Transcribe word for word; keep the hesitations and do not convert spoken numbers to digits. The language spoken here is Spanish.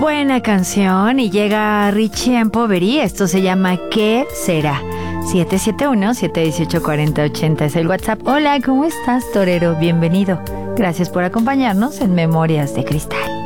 buena canción y llega Richie Poveri. Esto se llama ¿Qué será? siete siete uno, siete uno ocho, cuatro cero ocho cero es el WhatsApp. Hola, ¿cómo estás, torero? Bienvenido. Gracias por acompañarnos en Memorias de Cristal.